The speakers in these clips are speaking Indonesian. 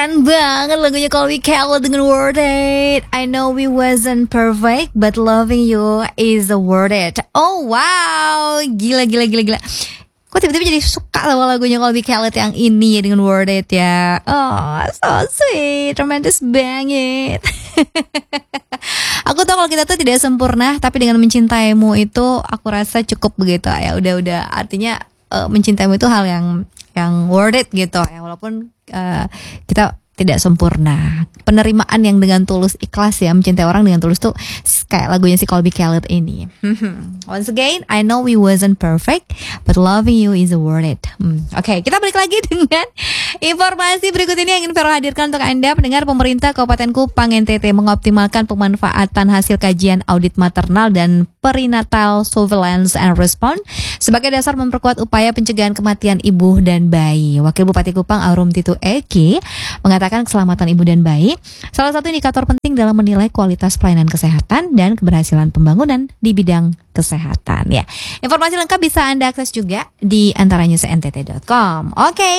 Keren banget lagunya Colby Callow dengan Worth It. I know we wasn't perfect, but loving you is worth it. Oh wow, gila. Kok tiba-tiba jadi suka sama lagunya Colby Callow yang ini ya dengan Worth It ya. Oh, so sweet, romantis banget. Aku tahu kalau kita tuh tidak sempurna, tapi dengan mencintaimu itu aku rasa cukup begitu ya. Udah artinya mencintaimu itu hal yang worth it gitu ya, walaupun kita tidak sempurna. Penerimaan yang dengan tulus, ikhlas ya, mencintai orang dengan tulus tuh kayak lagunya si Colby Callow ini. Once again, I know we wasn't perfect, but loving you is worth it. Oke, kita balik lagi dengan informasi berikut ini yang ingin Vero hadirkan untuk Anda. Pendengar, pemerintah Kabupaten Kupang NTT mengoptimalkan pemanfaatan hasil kajian audit maternal dan perinatal surveillance and response sebagai dasar memperkuat upaya pencegahan kematian ibu dan bayi. Wakil Bupati Kupang Aurum Titu Eki mengatakan keselamatan ibu dan bayi salah satu indikator penting dalam menilai kualitas pelayanan kesehatan dan keberhasilan pembangunan di bidang kesehatan. Ya, informasi lengkap bisa Anda akses juga di antaranyusntt.com. Oke.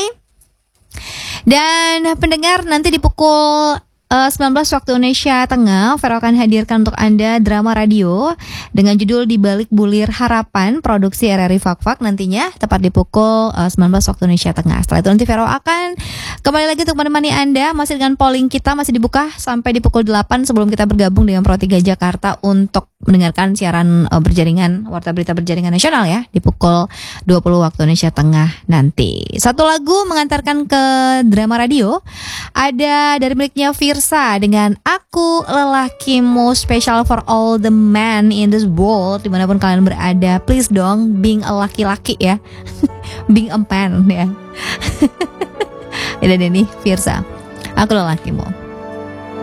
Dan pendengar, nanti di pukul 19 waktu Indonesia Tengah, Vero akan hadirkan untuk Anda drama radio dengan judul Di Balik Bulir Harapan, produksi RRI Fak-Fak, nantinya tepat di pukul 19 waktu Indonesia Tengah. Setelah itu nanti Vero akan kembali lagi untuk menemani Anda, masih dengan polling kita masih dibuka sampai di pukul 8 sebelum kita bergabung dengan Pro 3 Jakarta untuk mendengarkan siaran berjaringan Warta Berita Berjaringan Nasional ya di pukul 20 waktu Indonesia Tengah nanti. Satu lagu mengantarkan ke drama radio ada dari miliknya Virsa dengan Aku Lelakimu, special for all the men in this world dimanapun kalian berada. Please dong, being a laki-laki ya. Being a man ya. Ini nih Virsa, Aku Lelakimu.